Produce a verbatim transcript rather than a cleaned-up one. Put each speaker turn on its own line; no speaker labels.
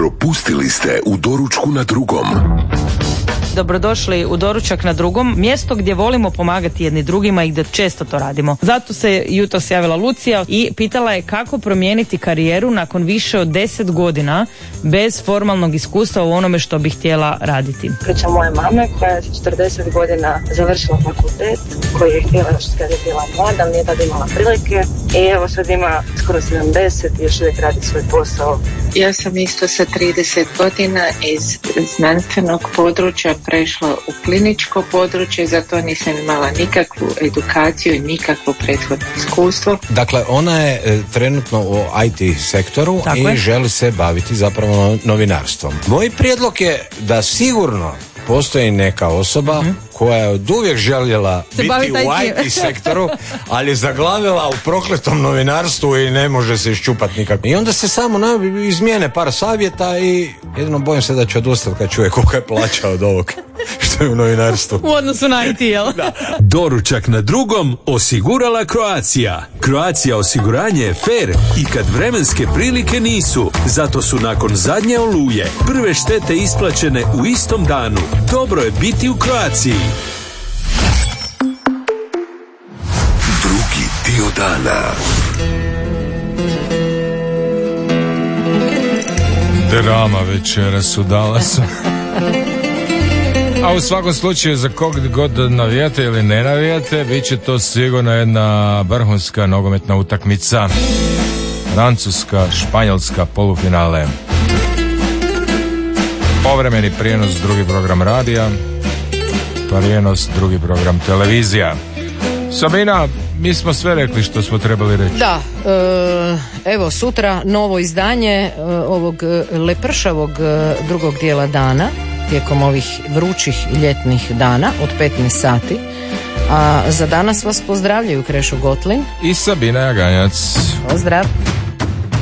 Propustili ste u doručku na drugom.
Dobrodošli u doručak na drugom, mjesto gdje volimo pomagati jedni drugima i gdje često to radimo. Zato se jutros javila Lucija i pitala je kako promijeniti karijeru nakon više od deset godina bez formalnog iskustva u onome što bi htjela raditi.
Priča moje mame koja je četrdeset godina završila fakultet, koji je htjela još kad je bila mlada, nije tada imala prilike i evo sad ima skoro sedamdeset i još uvijek radi svoj posao.
Ja sam isto sa trideset godina iz znanstvenog područja prešla u kliničko područje, zato nisam imala nikakvu edukaciju i nikakvo prethodno iskustvo.
Dakle, ona je e, trenutno u I T sektoru. Tako i je. Želi se baviti zapravo novinarstvom. Moj prijedlog je da sigurno postoji neka osoba mm-hmm. koja je od uvijek željela se biti u I T sektoru, ali je zaglavila u prokletom novinarstvu i ne može se iščupati nikako. I onda se samo ne, izmijene par savjeta i jedino bojim se da će odustati kad čuje koliko je plaća od ovog što je u novinarstvu.
U odnosu na I T, jel?
Da.
Doručak na drugom osigurala Croatia. Croatia osiguranje je fair i kad vremenske prilike nisu. Zato su nakon zadnje oluje prve štete isplaćene u istom danu. Dobro je biti u Croaciji.
Drugi dio dana.
Drama večeras u Dallasu. A u svakom slučaju za kog god navijate ili ne navijate, bit će to sigurno jedna vrhunska nogometna utakmica. Francuska, Španjolska polufinale. Povremeni prijenos, drugi program radija, prijenos, drugi program televizija. Sabina, mi smo sve rekli što smo trebali reći.
Da, e, evo sutra novo izdanje e, ovog lepršavog e, drugog dijela dana, tijekom ovih vrućih ljetnih dana od petnaest sati. A za danas vas pozdravljaju Krešo Gotlin
i Sabina Jaganjac.
Pozdrav.